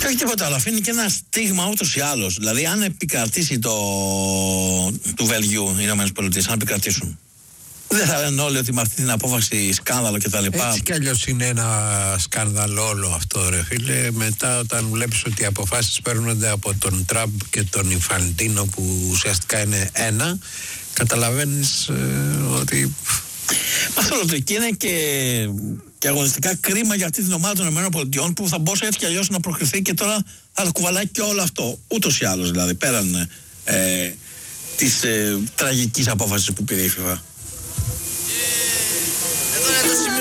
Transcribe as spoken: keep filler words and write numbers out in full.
Και όχι τίποτα άλλο, αφήνει και ένα στίγμα ούτως ή άλλως. Δηλαδή, αν επικρατήσει το του Βελγίου, οι Ηνωμένες Πολιτείες, αν επικρατήσουν, δεν θα λένε όλοι ότι με αυτή την απόφαση σκάνδαλο κτλ. Έτσι κι αλλιώς είναι ένα σκάνδαλο όλο αυτό, ρε φίλε. Μετά, όταν βλέπεις ότι οι αποφάσεις παίρνονται από τον Τραμπ και τον Ινφαντίνο, που ουσιαστικά είναι ένα, καταλαβαίνεις ε, ότι. Αυτό ρωτώ, και είναι και, και αγωνιστικά κρίμα για αυτή την ομάδα των ΗΠΑ που θα μπορούσε έτσι κι αλλιώς να προκριθεί και τώρα θα το κουβαλάει και όλο αυτό. Ούτως ή άλλως δηλαδή, πέραν ε, της ε, τραγικής απόφασης που πήρε η FIFA.